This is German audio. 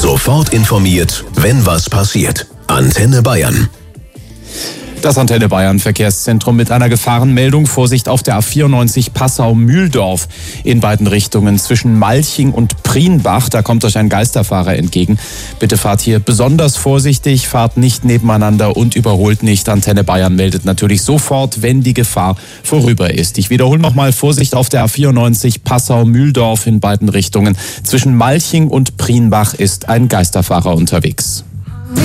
Sofort informiert, wenn was passiert. Antenne Bayern. Das Antenne Bayern Verkehrszentrum mit einer Gefahrenmeldung. Vorsicht auf der A94 Passau-Mühldorf in beiden Richtungen zwischen Malching und Prienbach. Da kommt euch ein Geisterfahrer entgegen. Bitte fahrt hier besonders vorsichtig, fahrt nicht nebeneinander und überholt nicht. Antenne Bayern meldet natürlich sofort, wenn die Gefahr vorüber ist. Ich wiederhole nochmal: Vorsicht auf der A94 Passau-Mühldorf in beiden Richtungen. Zwischen Malching und Prienbach ist ein Geisterfahrer unterwegs.